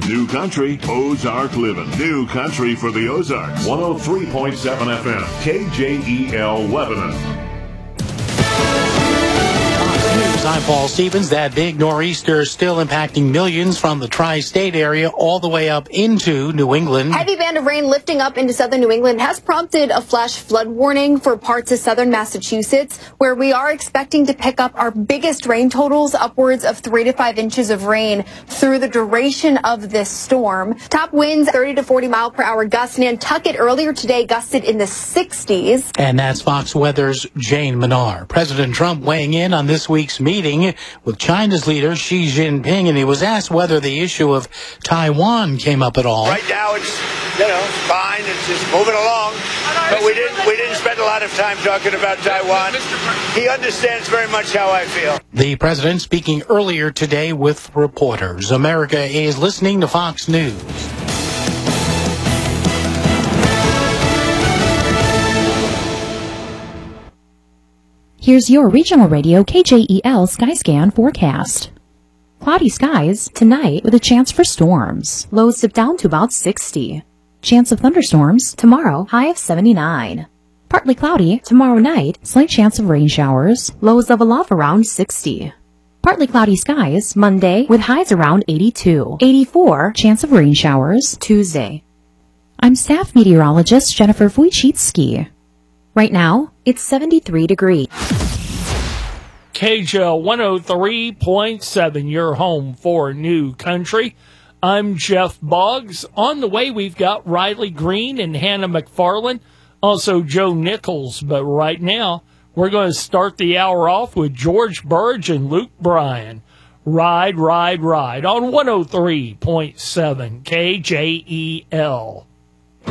New Country, Ozark Living. New Country for the Ozarks. 103.7 FM, KJEL Lebanon. I'm Paul Stevens. That big nor'easter is still impacting millions from the tri-state area all the way up into New England. Heavy band of rain lifting up into southern New England has prompted a flash flood warning for parts of southern Massachusetts, where we are expecting to pick up our biggest rain totals, upwards of 3 to 5 inches of rain through the duration of this storm. Top winds 30 to 40 mile per hour gusts. Nantucket earlier today gusted in the 60s. And that's Fox Weather's Jane Menard. President Trump weighing in on this week's meeting with China's leader Xi Jinping, and he was asked whether the issue of Taiwan came up at all. Right now it's, fine. It's just moving along. But we didn't spend a lot of time talking about Taiwan. He understands very much how I feel. The president speaking earlier today with reporters. America is listening to Fox News. Here's your regional radio KJEL Skyscan forecast. Cloudy skies tonight with a chance for storms. Lows dip down to about 60. Chance of thunderstorms tomorrow, high of 79. Partly cloudy tomorrow night, slight chance of rain showers. Lows level off around 60. Partly cloudy skies Monday with highs around 82. 84, chance of rain showers Tuesday. I'm staff meteorologist Jennifer Wojcicki. Right now, it's 73 degrees. KJL 103.7, your home for New Country. I'm Jeff Boggs. On the way, we've got Riley Green and Hannah McFarland, also Joe Nichols. But right now, we're going to start the hour off with George Burge and Luke Bryan. Ride, Ride, Ride on 103.7 KJEL.